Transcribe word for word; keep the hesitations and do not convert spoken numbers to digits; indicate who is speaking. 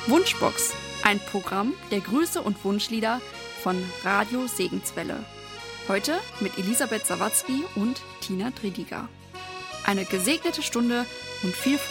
Speaker 1: Wunschbox, ein Programm der Grüße und Wunschlieder von Radio Segenswelle. Heute mit Elisabeth Sawatzki und Tina Tridiger. Eine gesegnete Stunde und viel Freude